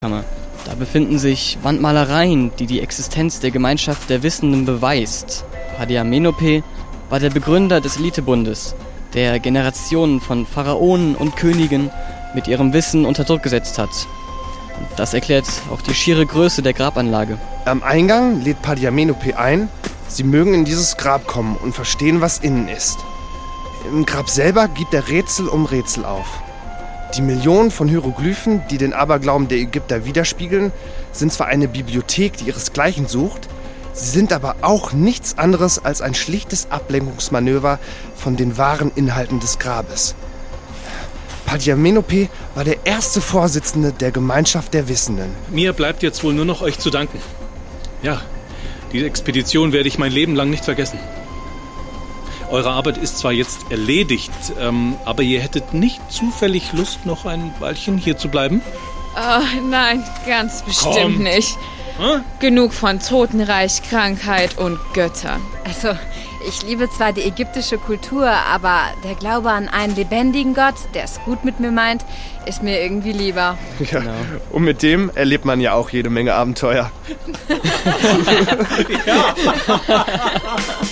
Da befinden sich Wandmalereien, die die Existenz der Gemeinschaft der Wissenden beweist. Padiamenope war der Begründer des Elitebundes, der Generationen von Pharaonen und Königen mit ihrem Wissen unter Druck gesetzt hat. Und das erklärt auch die schiere Größe der Grabanlage. Am Eingang lädt Padiamenope ein, sie mögen in dieses Grab kommen und verstehen, was innen ist. Im Grab selber gibt er Rätsel um Rätsel auf. Die Millionen von Hieroglyphen, die den Aberglauben der Ägypter widerspiegeln, sind zwar eine Bibliothek, die ihresgleichen sucht, sie sind aber auch nichts anderes als ein schlichtes Ablenkungsmanöver von den wahren Inhalten des Grabes. Padiamenope war der erste Vorsitzende der Gemeinschaft der Wissenden. Mir bleibt jetzt wohl nur noch euch zu danken. Ja, diese Expedition werde ich mein Leben lang nicht vergessen. Eure Arbeit ist zwar jetzt erledigt, aber ihr hättet nicht zufällig Lust, noch ein Weilchen hier zu bleiben? Oh, nein, ganz bestimmt nicht. Genug von Totenreich, Krankheit und Göttern. Also, ich liebe zwar die ägyptische Kultur, aber der Glaube an einen lebendigen Gott, der es gut mit mir meint, ist mir irgendwie lieber. Ja, genau. Und mit dem erlebt man ja auch jede Menge Abenteuer. Ja.